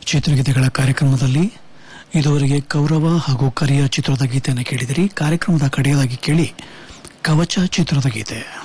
ಚಿತ್ರಗೀತೆಗಳ ಕಾರ್ಯಕ್ರಮದಲ್ಲಿ ಇದುವರೆಗೆ ಕೌರವ ಹಾಗೂ ಕರಿಯ ಚಿತ್ರದ ಗೀತೆಯನ್ನು ಕೇಳಿದಿರಿ. ಕಾರ್ಯಕ್ರಮದ ಕಡೆಯದಾಗಿ ಕೇಳಿ ಕವಚ ಚಿತ್ರದ ಗೀತೆ.